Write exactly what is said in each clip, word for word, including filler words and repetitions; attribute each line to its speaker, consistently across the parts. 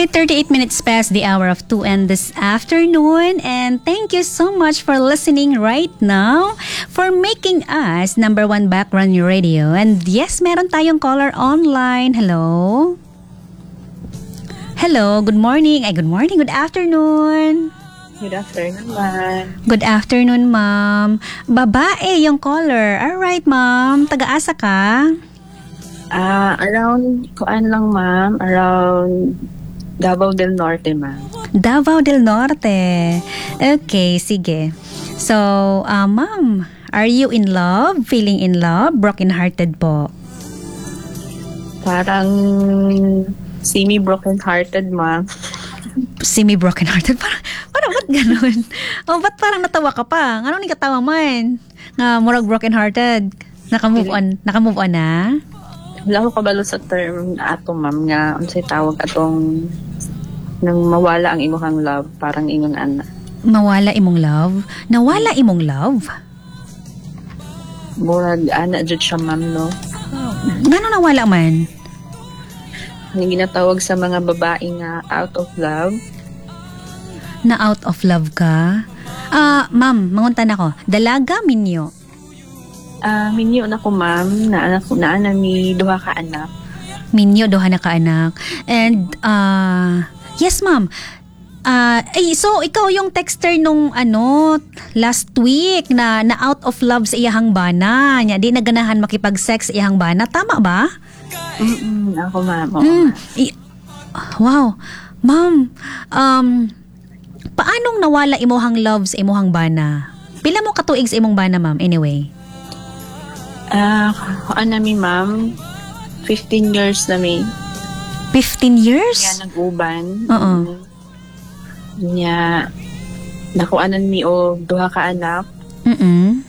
Speaker 1: Alright, thirty-eight minutes past the hour of two and this afternoon, and thank you so much for listening right now, for making us number one background radio. And yes, meron tayong caller online. Hello? Hello, good morning. Ay, good morning, good afternoon.
Speaker 2: Good afternoon, ma'am.
Speaker 1: Good afternoon, ma'am. Babae yung caller. Alright, ma'am. Taga-asa ka?
Speaker 2: Ah, uh, around, kuan lang, ma'am, around Davao del Norte, ma'am.
Speaker 1: Davao del Norte. Okay, sige. So, uh, ma'am, are you in love? Feeling in love? Broken-hearted po?
Speaker 2: Parang semi-broken-hearted, ma'am.
Speaker 1: Semi-broken-hearted? Parang, parang ba't ganun? O, ba't parang natawa ka pa? Ano ni katawa man? Nga, murag broken-hearted. Naka-move on, naka-move on na?
Speaker 2: Wala ko kabalo sa term ato, ma'am, nga unsay tawag atong nang mawala ang imong love, parang ingon ana.
Speaker 1: Mawala imong love? Nawala imong love?
Speaker 2: Murag ana jud siya, ma'am, no?
Speaker 1: Ngano nawala man?
Speaker 2: Yung ginatawag sa mga babae nga out of love.
Speaker 1: Na out of love ka? Ah, uh, ma'am, manguntan ako. Dalaga minyo?
Speaker 2: Ah, uh, minyo na ko, ma'am, na anak ko na mi duha ka anak.
Speaker 1: Minyo duha na ka anak. And uh yes, ma'am. Ah, uh, ay so ikaw yung texter nung ano last week na na out of love sa iyahang bana. Nya di naganahan makipag-sex sa iyahang bana, tama ba?
Speaker 2: Mm, ako, ma'am. Oo,
Speaker 1: mm.
Speaker 2: ma'am.
Speaker 1: I- wow. Ma'am, um paanong nawala imuhang love sa imuhang bana? Pila mo katuig sa imong bana, ma'am, anyway?
Speaker 2: Ah, uh, ano mi, ma'am? fifteen years na mi.
Speaker 1: fifteen years?
Speaker 2: Kaya nag-uban.
Speaker 1: Oo.
Speaker 2: Nya, nakuanan mi o duha ka anak.
Speaker 1: Mm-mm.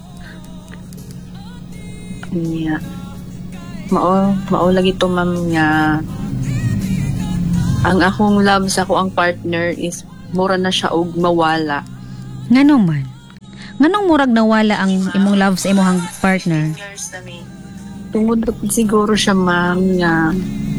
Speaker 2: Nya, mao, mao lagi to, ma'am, nga ang akong love sa ako ang partner is mura na siya og mawala.
Speaker 1: Ngano man? Nganong murag nawala ang imong love sa imong partner?
Speaker 2: Tungod siguro siya, ma'am, nga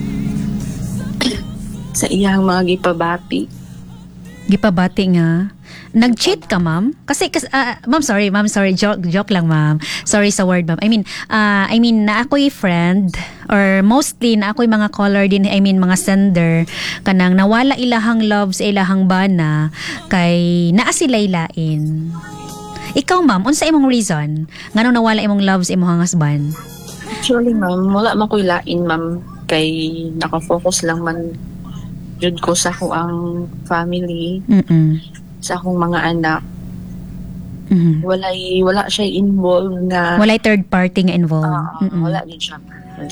Speaker 2: sa iyang mga gipabati.
Speaker 1: Gipabati nga? Nag-cheat ka, ma'am? Kasi, kasi uh, ma'am, sorry, ma'am, sorry, joke, joke lang, ma'am. Sorry sa word, ma'am. I mean, uh, I mean, na ako'y friend, or mostly, na ako'y mga caller din, I mean, mga sender, kanang nawala ilahang love sa ilahang bana, kay naa sila'y lain. Ikaw, ma'am, unsa imong reason nganong nawala imong love sa imong husband?
Speaker 2: Actually, ma'am, wala man ko'y lain, ma'am, kay nakafocus lang man jud ko sa ko ang family.
Speaker 1: Mm-mm.
Speaker 2: Sa akong mga anak.
Speaker 1: Mm-hmm.
Speaker 2: Walay, wala siya involved na
Speaker 1: walay third party nga involved.
Speaker 2: Uh, wala din siya.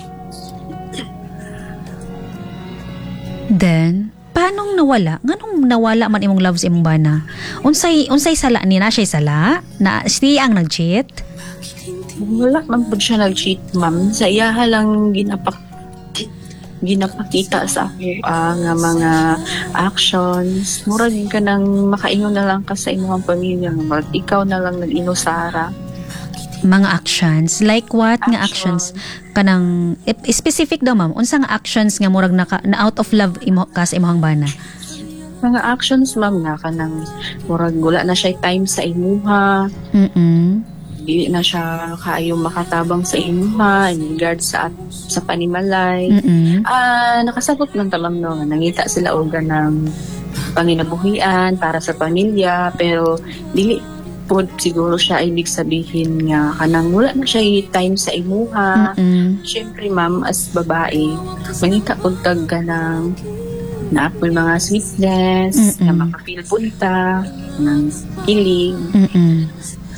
Speaker 1: Then, paanong nawala? Nganong nawala man imong love sa imong bana? Unsay unsay sala ni na siya sala? Na siya ang nag-cheat?
Speaker 2: Wala man po siya nag-cheat, ma'am. Sa iyaha lang ginapak ginapakita sa ako uh, nga mga actions. Mura din ka nang makaingon na lang ka sa imong pamilya. Mura, ikaw na lang nag-inusara.
Speaker 1: Mga actions? Like what
Speaker 2: Action.
Speaker 1: Nga actions? Kanang, specific daw, ma'am. Unsa nga actions nga murag naka, na out of love imo, ka sa imong bana?
Speaker 2: Mga actions, ma'am, nga ka nang murag wala na siya time sa imuha.
Speaker 1: Mm-mm.
Speaker 2: Dili na siya kaayo makatabang sa imuha in regard sa sa panimalay.
Speaker 1: Mm-mm.
Speaker 2: Ah, nakasabot lang tamang no, nangita sila og ng panginabuhian para sa pamilya, pero dili po siguro siya ibig sabihin nga kanang wala na siya time sa imuha.
Speaker 1: Mm-mm.
Speaker 2: Syempre, ma'am, as babae, mangita pud tag ganang naapoy mga sweetness,
Speaker 1: Mm-mm.
Speaker 2: na makapil punta ng kilig.
Speaker 1: Mm-mm.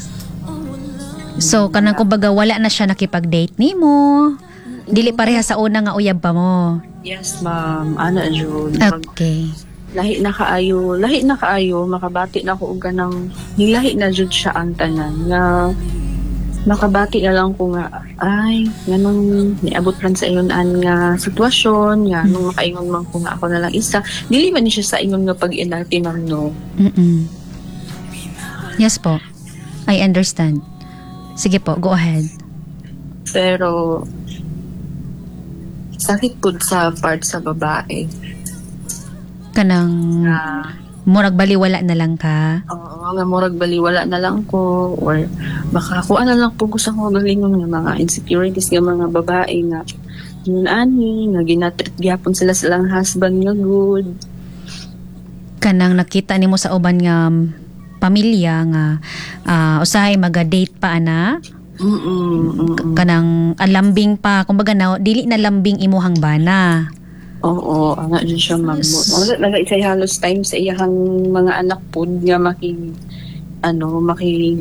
Speaker 1: So, kanang kumbaga wala na siya nakipag-date nimo. Dili pareha sa una nga uyab pa mo.
Speaker 2: Yes, ma'am. Ano, June?
Speaker 1: Okay.
Speaker 2: Lahi na kaayo, lahi na kaayo, makabati na ko og ganang nilahi na jud siya ang tanan nga makabati na lang ko nga ay nganong niabot ran sa ingon an nga sitwasyon nga hmm. nung makaingon man ko nga ako na lang isa dili man ni siya sa ingon nga pag-inarte, ma'am, no.
Speaker 1: Mm. Yes po. I understand. Sige po, go ahead.
Speaker 2: Pero sakit po sa part sa babae.
Speaker 1: Kanang
Speaker 2: Na,
Speaker 1: murag baliwala na lang ka.
Speaker 2: oo, nga murag baliwala na lang ko or baka kuha na lang po ko sa mga galingon nga mga insecurities nga mga babae nga yun ani nga ginatreat gyapon sila silang husband nga good.
Speaker 1: Kanang nakita nimo sa uban nga pamilya nga ah, usahay maga-date pa ana.
Speaker 2: Mm.
Speaker 1: K- kanang alambing pa kumbaga na dili na lambing imuhang bana.
Speaker 2: Oo, ana din siya ma'am. Wala naga isay halos time sa iyang mga anak pod nga maki ano maki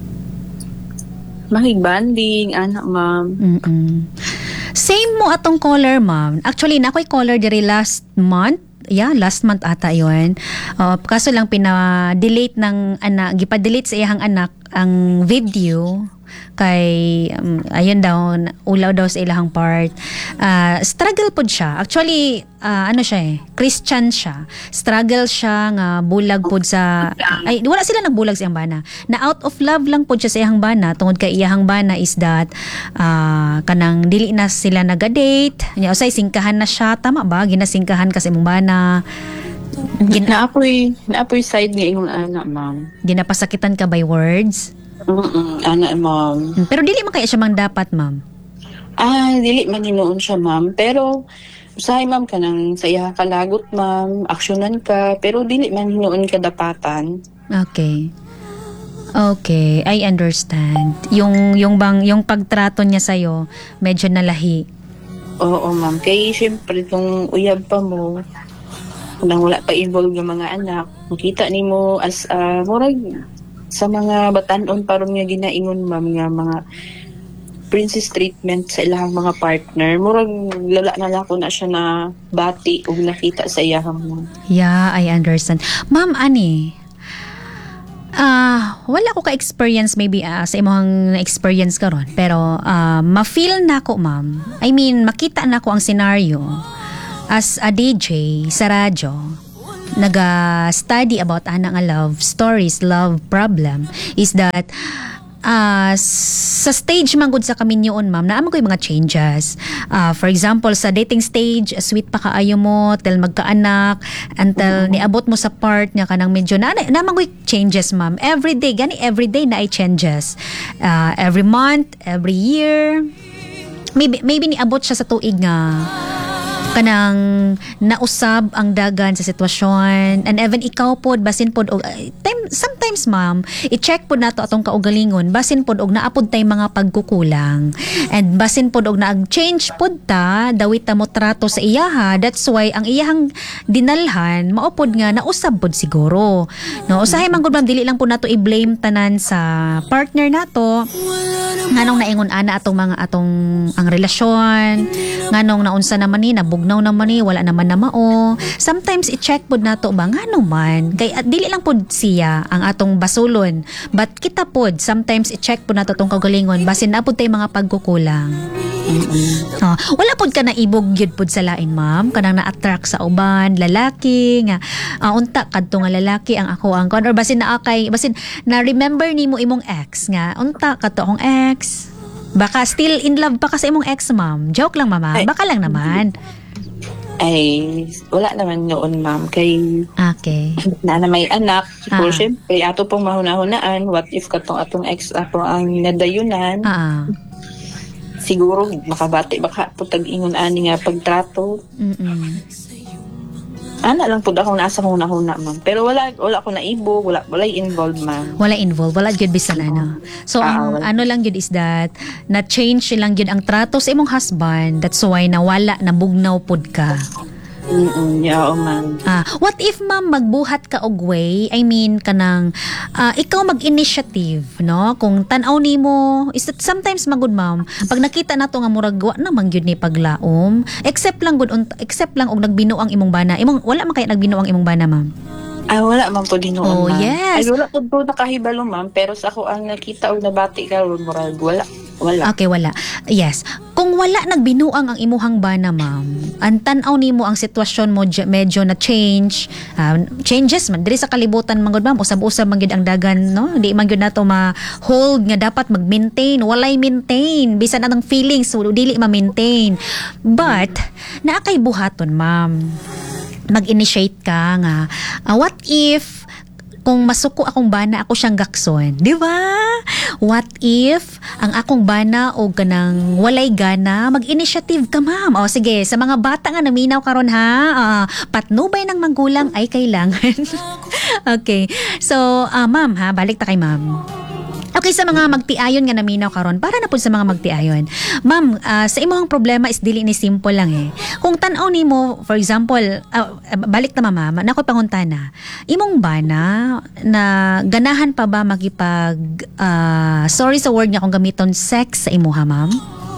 Speaker 2: makibanding anak ma'am.
Speaker 1: Mm-mm. Same mo atong caller, ma'am. Actually, na ako'y caller diri last month. Yeah, last month ata yun. Uh, kaso lang pina-delete ng anak, gipa-delete sa iyang anak ang video kay um, ayun daw ulaw daw sa ilahang part. Uh, struggle pod siya. Actually, uh, ano siya eh, Christian siya. Struggle siya nga bulag pod sa ay wala sila nagbulag sa iyang bana. Na out of love lang pod siya sa iyang bana tungod kay iyang bana is that uh, kanang dili na sila naga-date. Nya usay singkahan na siya, tama ba? Ginasingkahan kasi imong bana. Gin-
Speaker 2: Naapoy, naapoy side ni ingon anak ma'am.
Speaker 1: ginapasakitan ka by words.
Speaker 2: Mm anak ma'am.
Speaker 1: Hmm, Pero dili man kaya siya mang dapat, ma'am.
Speaker 2: Ah, dili man hinuon siya ma'am. Pero usahay ma'am ka nang sa iya kalagot ma'am, aksyonan ka, pero dili man hinuon ka dapatan.
Speaker 1: Okay. Okay, I understand. Yung yung bang yung pagtrato niya sa medyo nalahi.
Speaker 2: Oo ma'am. Kay syempre kung uyab pa mo, nang wala pa involved yung mga anak, makita nimo as uh, murag sa mga batanon paron nga ginaingon ma'am nga mga princess treatment sa ilang mga partner, murag lala na lang ko na siya na bati o nakita sa iyang mo.
Speaker 1: Yeah, I understand. Ma'am, ani, ah wala ko ka-experience maybe ah, sa imong experience karon pero ah, ma-feel na ko, ma'am. I mean, makita na ko ang scenario as a D J sa radyo. Naga-study about ana nga love stories, love problem is that uh, sa stage man gud sa kaminyoon, ma'am, naamo ko'y mga changes. Uh, for example, sa dating stage, sweet pa kaayo mo, till magkaanak, until
Speaker 2: Mm-hmm.
Speaker 1: niabot mo sa part nga kanang medyo na naman ko'y changes, ma'am. Every day, gani every day na ay changes. Uh, every month, every year. Maybe, maybe niabot siya sa tuig nga kanang nausab ang dagan sa sitwasyon and even ikaw pod basin pod og time sometimes, ma'am, i-check pod nato atong kaugalingon basin pod og naapod tay mga pagkukulang and basin pod og naag-change pod ta dawit ta mo trato sa iyaha. That's why ang iyahang dinalhan maupod nga nausab pod siguro, no? Usahay man gud, ma'am, dili lang po nato i-blame tanan sa partner nato nganong naingon ana atong mga atong ang relasyon, nganong naunsa naman ni nabugnaw naman ni wala naman na mao. Sometimes i-check pod nato ba ngano man kay at dili lang pod siya ang atong basulon, but kita pod sometimes i-check pod nato tong kaugalingon basin na pod tay mga pagkukulang. Mm-hmm. Oh, wala pod ka na ibog gyud pod sa lain, ma'am, kanang na-attract sa uban lalaki nga uh, unta kadto nga lalaki ang ako ang kon or basin na akay basin na remember nimo imong ex nga unta kadto akong ex. Baka still in love pa ka sa imong ex, ma'am. Joke lang, mama. Baka lang naman.
Speaker 2: Ay, wala naman noon ma'am. Kay
Speaker 1: Okay.
Speaker 2: na na may anak.
Speaker 1: Ah.
Speaker 2: So, syempre, ato pong mahuna-hunaan, what if katong atong ex ato ang nadayunan,
Speaker 1: Ah.
Speaker 2: siguro makabati baka putag ingon ani nga pagtrato.
Speaker 1: Mm-mm.
Speaker 2: Ana lang pud ako nasa huna-huna ma'am. Pero wala wala ko naibo, wala wala involved ma'am.
Speaker 1: Wala involved, wala gyud bisan ano. So
Speaker 2: Ah,
Speaker 1: ang
Speaker 2: wala.
Speaker 1: ano lang gyud is that na change lang gyud ang trato sa imong husband. That's why nawala na bugnaw pud ka.
Speaker 2: Mm yeah, ma'am.
Speaker 1: Ah, what if, ma'am, magbuhat ka og way? I mean kanang ah, ikaw mag-initiative, no? Kung tan-aw nimo, is that sometimes magud, ma'am, pag nakita nato nga murag wa naman gyud ni paglaom, except lang gud unt- except lang og nagbinuang imong bana. Imong wala man kay nagbinuang imong bana, ma'am.
Speaker 2: Ay, wala man po din noon,
Speaker 1: Oh,
Speaker 2: ma'am.
Speaker 1: yes.
Speaker 2: Ay, wala po po nakahibalo, ma'am. Pero sa ako ang nakita o nabati ka, murag, wala. Wala.
Speaker 1: Okay, wala. Yes. Kung wala nagbinuang ang imuhang bana, ma'am, ang tan-aw nimo ang sitwasyon mo j- medyo na change, ah, changes man diri sa kalibutan man gud, ma'am, usab-usab man gyud ang dagan, no? Di man gyud nato ma-hold nga dapat mag-maintain, walay maintain bisan anang feelings so dili ma-maintain. But naa kay buhaton, ma'am. mag-initiate ka nga, ah, what if kung masuko akong bana ako siyang gakson, di ba? What if ang akong bana o ganang walay gana, mag-initiative ka, ma'am. O sige, sa mga bata nga naminaw karon ha, uh, patnubay ng manggulang ay kailangan. Okay. So, uh, ma'am ha, balik ta kay ma'am. Okay, sa mga magtiayon nga naminaw karon, para na po sa mga magtiayon. Ma'am, uh, sa imong problema is dili ni simple lang eh. Kung tan-aw nimo, for example, uh, balik ta mama, nako panguntana. Imong bana na ganahan pa ba magipag uh, sorry sa word nga kung gamiton sex sa imuha, ma'am?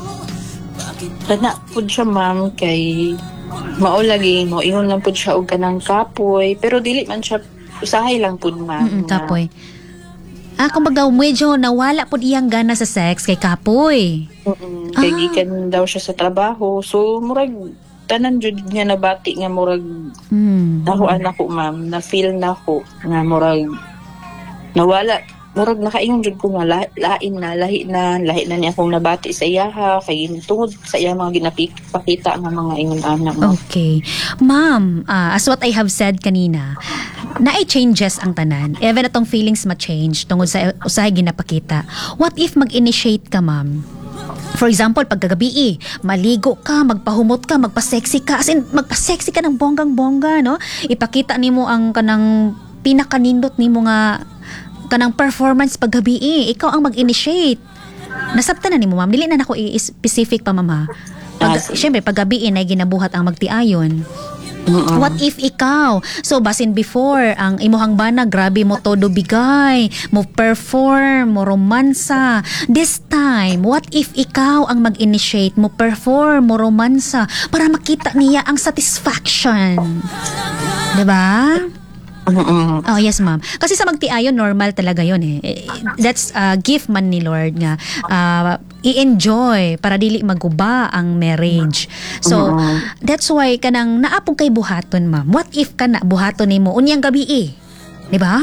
Speaker 2: Kana pud siya ma'am kay maulagi mo ingon lang pud siya og kanang kapoy pero dili man siya usahay lang pud ma'am.
Speaker 1: Mm-mm, kapoy. Ah, kumbaga medyo nawala po iyang gana sa sex kay kapoy.
Speaker 2: Mm-mm. Kay
Speaker 1: Ah.
Speaker 2: gikan daw siya sa trabaho. So murag tanan jud niya nabati nga murag
Speaker 1: Hmm.
Speaker 2: nahuan ako ma'am, na feel na ko nga murag nawala. Murag nakaingon jud ko nga la- lain na, lahi na, lahi na niya akong nabati sa iyaha kay tungod sa iya mga ginapakita nga mga ingon anak mo.
Speaker 1: Okay. Ma'am, ah, as what I have said kanina, na ay changes ang tanan. Even atong feelings ma-change tungod sa usahay ginapakita. What if mag-initiate ka, ma'am? For example, pagkagabi, maligo ka, magpahumot ka, magpa-sexy ka. As in, magpa-sexy ka ng bonggang-bongga, no? Ipakita nimo ang kanang pinakanindot nimo nga kanang performance paggabi. Ikaw ang mag-initiate. Nasabtan na nimo, ma'am. Dili na nako i-specific pa, mama. Pag,
Speaker 2: Ah, sige.
Speaker 1: syempre, paggabi ay ginabuhat ang magtiayon.
Speaker 2: Mm-mm.
Speaker 1: What if ikaw? So, basin before, ang imuhang bana, grabe mo todo bigay, mo perform, mo romansa. This time, what if ikaw ang mag-initiate, mo perform, mo romansa, para makita niya ang satisfaction? Diba?
Speaker 2: Mm-mm.
Speaker 1: Oh, yes, ma'am. Kasi sa magtiayon, normal talaga yun eh. Eh, That's a gift man ni Lord nga. Uh, i-enjoy para dili maguba ang marriage. So,
Speaker 2: Oo.
Speaker 1: that's why kanang naapong kay buhaton, ma'am. What if ka na buhaton nimo unyang gabi eh? Di ba?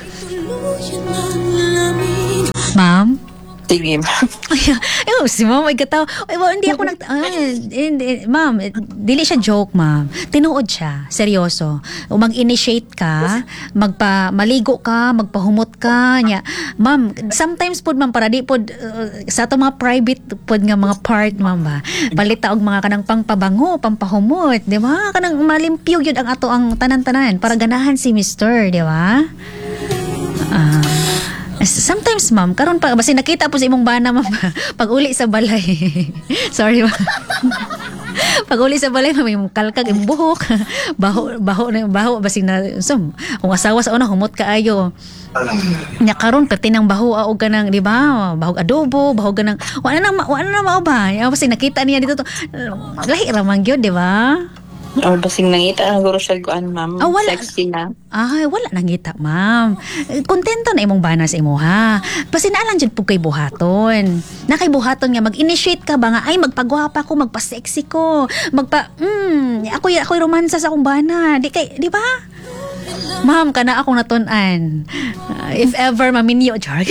Speaker 1: Ma'am?
Speaker 2: Sige ma'am.
Speaker 1: Ay, ay, si ma'am ay kataw. Ay, well, hindi ako nag... Ay, hindi, ma'am, eh, dili siya joke, ma'am. Tinuod siya. Seryoso. O mag-initiate ka, magpa, maligo ka, magpahumot ka. Nya. Ma'am, sometimes pod, ma'am, para di pod, uh, sa ito mga private pod nga mga part, ma'am ba? Balita og mga kanang pangpabango, pampahumot, di ba? Kanang malimpyo yun ang ato ang tanan-tanan para ganahan si mister, di ba? Ah... Sometimes, ma'am, karon pa, basi nakita po sa imong bana, ma'am, pag uli sa balay. Sorry, ma'am. Pag uli sa balay, ma'am, yung kalkag, yung buhok, baho, baho, na baho, basi na, so, kung asawa sa una, humot ka ayo. Nya karon pati nang baho o ganang, di ba? Bahog adobo, bahog ganang, wala na, wala na mao ba? Ya, basi nakita niya dito to, lahi ramang gyud, di ba?
Speaker 2: Or basing nangita na guro siya kuan ma'am.
Speaker 1: Ah, wala.
Speaker 2: Sexy na.
Speaker 1: Ay, wala nangita, ma'am. Eh, Kontento na imong bana sa imo, ha? Pasinaalan dyan po kay buhaton. Na kay buhaton nga, mag-initiate ka ba nga, ay, magpagwapa ko, magpa-sexy ko, magpa, hmm, ako, ako'y romansa sa akong bana. Di kay, di ba? Ma'am, kana akong natun-an. Uh, if ever, maminyo, Char.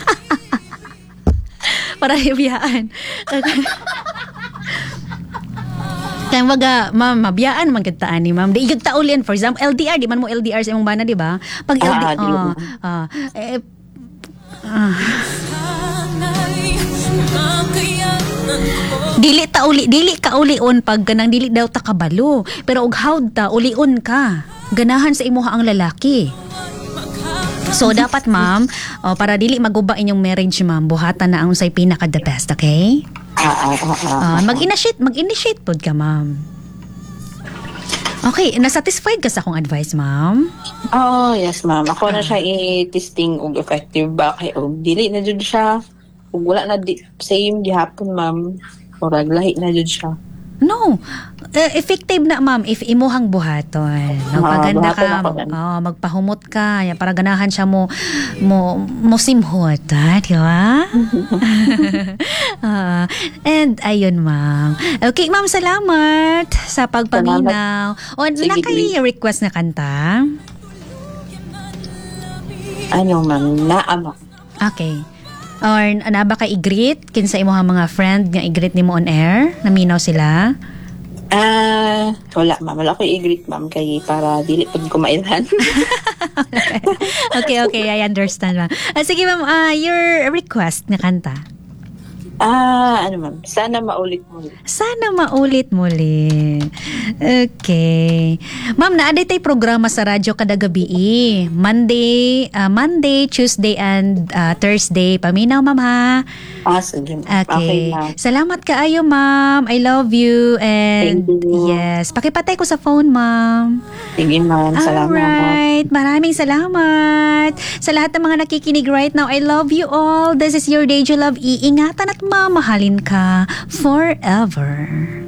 Speaker 1: Para ibiyaan. Kaya maga, ma'am, mabiyaan man gagtaan ni ma'am. Di igagtaulin, for example, L D R, di man mo L D R sa imong bana, di ba? Pag L D R,
Speaker 2: Ah, di
Speaker 1: ah,
Speaker 2: ba?
Speaker 1: ah, eh, ah. Dili ta uli, dili ka ulion pag ganang dili daw ta kabalo. Pero og hawd ta, ulion ka. Ganahan sa imuha ang lalaki. So, dapat, ma'am, oh, para dili maguba inyong marriage, ma'am, buhatan na ang unsay pinaka the best, okay?
Speaker 2: Ah, ah, ah, ah.
Speaker 1: Ah, mag-initiate, mag-initiate pod ka, ma'am. Okay, nasatisfied ka sa akong advice, ma'am?
Speaker 2: Oh, yes ma'am. Ako na siya i-testing og effective ba kay og dili na jud siya. Ug wala na di, same gihapon ma'am. Murag lahi na jud siya.
Speaker 1: No. Uh, effective na, ma'am, if imuhang buhaton. Magpaganda
Speaker 2: buhaton
Speaker 1: ka,
Speaker 2: ako
Speaker 1: mag,
Speaker 2: yan.
Speaker 1: oh, magpahumot ka, ya, para ganahan siya mo, mo, mo simhot, ha? Di ba? Ah, and, ayun, ma'am. Okay, ma'am, salamat sa pagpaminaw. O,
Speaker 2: Sige,
Speaker 1: nakay-request na kanta?
Speaker 2: Ano ma'am, naama.
Speaker 1: Okay. Or ana ba kay i-greet kinsa imong mga friend nga i-greet nimo on air? Naminaw sila?
Speaker 2: Ah, wala ma'am. Wala ko i-greet ma'am kay para dili pag kumailhan.
Speaker 1: Okay, okay, I understand ma'am. Ah, sige ma'am, ah, your request na kanta.
Speaker 2: ah, ano ma'am? Sana maulit mo.
Speaker 1: Sana maulit muli. Okay. Ma'am, naaday tay programa sa radyo kada gabi. eh. Monday, ah, Monday, Tuesday, and ah, Thursday. Paminaw, ma'am, ha?
Speaker 2: Ah, sige. Okay,
Speaker 1: Okay.
Speaker 2: ma'am.
Speaker 1: Salamat kaayo, ma'am. I love you. And
Speaker 2: Thank you.
Speaker 1: yes, pakipatay ko sa phone, ma'am.
Speaker 2: Sige ma'am. Salamat.
Speaker 1: Alright. Maraming salamat. Sa lahat ng mga nakikinig right now, I love you all. This is your Deja Love. Iingatan at mamahalin ka forever.